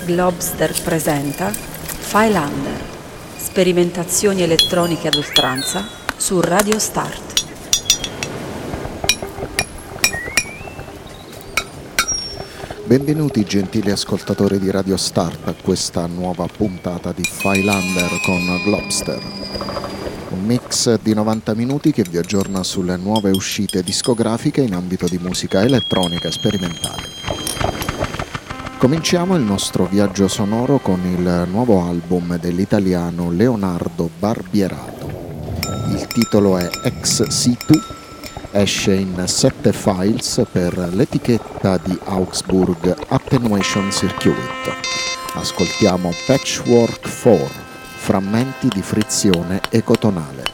Globster presenta Filander, sperimentazioni elettroniche ad oltranza su Radio Start. Benvenuti gentili ascoltatori di Radio Start a questa nuova puntata di Filander con Globster. Un mix di 90 minuti che vi aggiorna sulle nuove uscite discografiche in ambito di musica elettronica sperimentale. Cominciamo il nostro viaggio sonoro con il nuovo album dell'italiano Leonardo Barbierato. Il titolo è XC2, esce in 7 files per l'etichetta di Augsburg Attenuation Circuit. Ascoltiamo Patchwork 4, frammenti di frizione ecotonale.